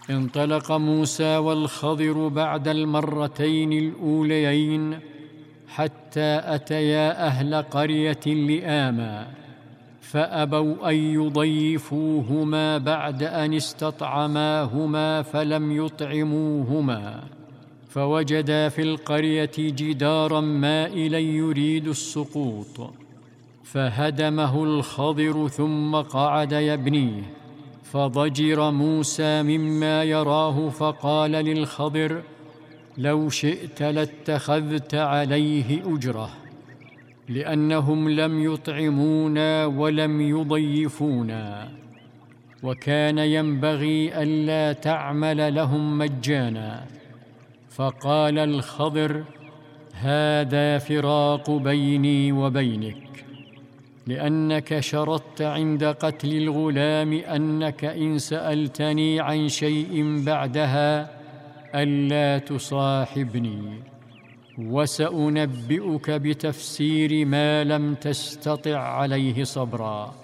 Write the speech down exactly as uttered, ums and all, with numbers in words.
انطلق موسى والخضر بعد المرتين الأوليين حتى أتيا أهل قرية لآمى، فأبوا أن يضيفوهما بعد أن استطعماهما فلم يطعموهما، فوجدا في القرية جدارا مائلا يريد السقوط، فهدمه الخضر ثم قعد يبنيه، فضجر موسى مما يراه فقال للخضر: لو شئت لاتخذت عليه أجرة، لأنهم لم يطعمونا ولم يضيفونا، وكان ينبغي ألا تعمل لهم مجانا. فقال الخضر: هذا فراق بيني وبينك، لأنك شرطت عند قتل الغلام أنك إن سألتني عن شيء بعدها ألا تصاحبني، وسأنبئك بتفسير ما لم تستطع عليه صبرا.